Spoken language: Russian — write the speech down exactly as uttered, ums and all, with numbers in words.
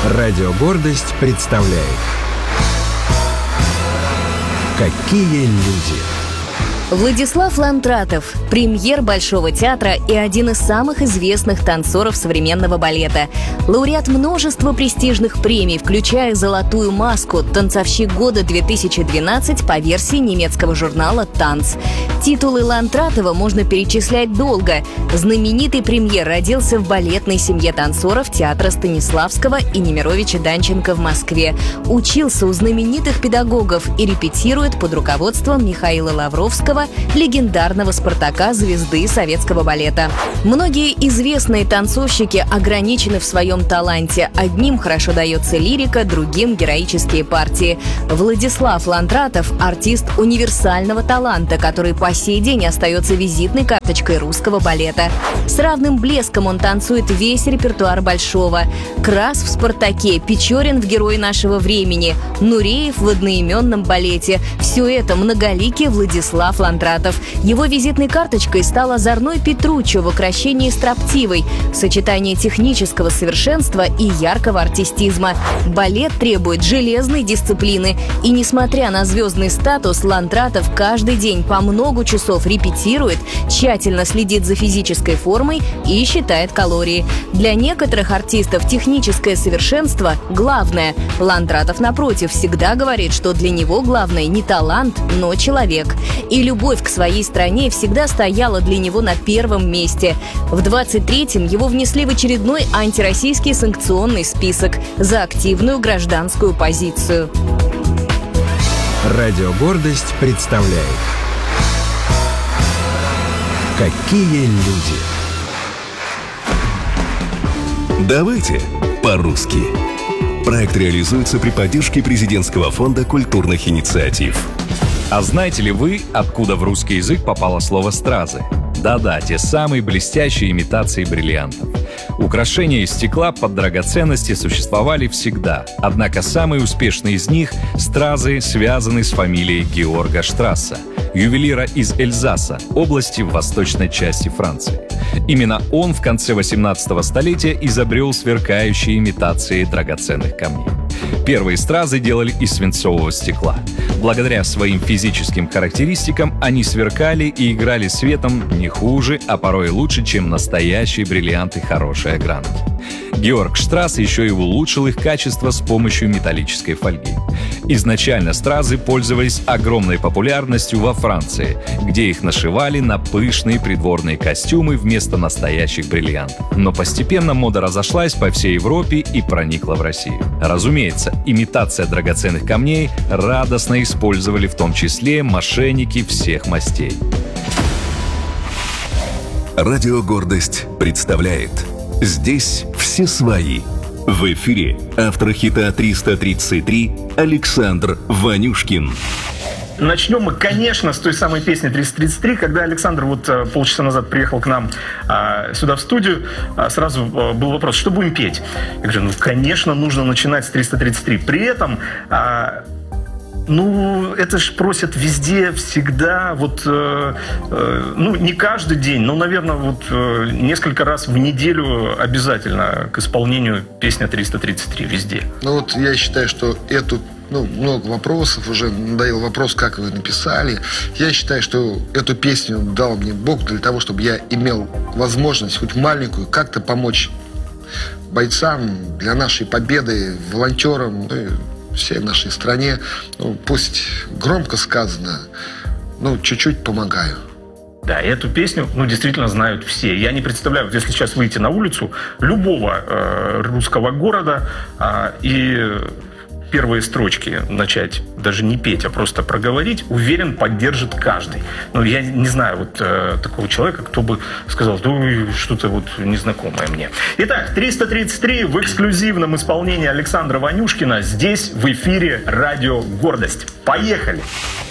Радио «Гордость» представляет. Какие люди! Владислав Лантратов – премьер Большого театра и один из самых известных танцоров современного балета. Лауреат множества престижных премий, включая «Золотую маску», «Танцовщик года две тысячи двенадцать» по версии немецкого журнала «Танц». Титулы Лантратова можно перечислять долго. Знаменитый премьер родился в балетной семье танцоров театра Станиславского и Немировича Данченко в Москве. Учился у знаменитых педагогов и репетирует под руководством Михаила Лавровского, легендарного «Спартака», звезды советского балета. Многие известные танцовщики ограничены в своем таланте. Одним хорошо дается лирика, другим — героические партии. Владислав Лантратов – артист универсального таланта, который по сей день остается визитной карточкой русского балета. С равным блеском он танцует весь репертуар Большого. Крас в «Спартаке», Печорин в «Герой нашего времени», Нуреев в одноименном балете. Все это многоликий Владислав Лантратов. Его визитной карточкой стал озорной Петруччо в украшении строптивой. Сочетание технического совершенства и яркого артистизма. Балет требует железной дисциплины. И несмотря на звездный статус, Лантратов каждый день по много часов репетирует, тщательно следит за физической формой и считает калории. Для некоторых артистов техническое совершенство главное. Лантратов, напротив, всегда говорит, что для него главное не талант, но человек. И любовь к своей стране всегда стояла для него на первом месте. В двадцать третьем его внесли в очередной антироссийский санкционный список за активную гражданскую позицию. Радио «Гордость» представляет. Какие люди! Давайте по-русски. Проект реализуется при поддержке Президентского фонда культурных инициатив. А знаете ли вы, откуда в русский язык попало слово «стразы»? Да-да, те самые блестящие имитации бриллиантов. Украшения из стекла под драгоценности существовали всегда. Однако самые успешные из них – стразы, связаны с фамилией Георга Штрасса, ювелира из Эльзаса, области в восточной части Франции. Именно он в конце восемнадцатого столетия изобрел сверкающие имитации драгоценных камней. Первые стразы делали из свинцового стекла. Благодаря своим физическим характеристикам они сверкали и играли светом не хуже, а порой лучше, чем настоящие бриллианты хорошей огранки. Георг Штрасс еще и улучшил их качество с помощью металлической фольги. Изначально стразы пользовались огромной популярностью во Франции, где их нашивали на пышные придворные костюмы вместо настоящих бриллиантов. Но постепенно мода разошлась по всей Европе и проникла в Россию. Разумеется, имитация драгоценных камней радостно использовали в том числе мошенники всех мастей. Радио «Гордость» представляет. Здесь все свои. В эфире автор хита триста тридцать три Александр Ванюшкин. Начнем мы, конечно, с той самой песни триста тридцать три. Когда Александр вот полчаса назад приехал к нам а, сюда в студию, а, сразу а, был вопрос, что будем петь? Я говорю, ну, конечно, нужно начинать с триста тридцать три. При этом... А, Ну, это ж просят везде, всегда, вот, э, э, ну, не каждый день, но, наверное, вот э, несколько раз в неделю обязательно к исполнению песня триста тридцать три везде. Ну, вот я считаю, что эту, ну, много вопросов, уже надоел вопрос, как вы написали. Я считаю, что эту песню дал мне Бог для того, чтобы я имел возможность хоть маленькую как-то помочь бойцам для нашей победы, волонтерам, ну, всей нашей стране. Ну, пусть громко сказано, ну, чуть-чуть помогаю. Да, и эту песню, ну, действительно знают все. Я не представляю, вот если сейчас выйти на улицу любого э, русского города э, и первые строчки начать даже не петь, а просто проговорить, уверен, поддержит каждый. Но я не знаю вот э, такого человека, кто бы сказал, ну, что-то вот незнакомое мне. Итак, триста тридцать три в эксклюзивном исполнении Александра Ванюшкина здесь в эфире Радио «Гордость». Поехали!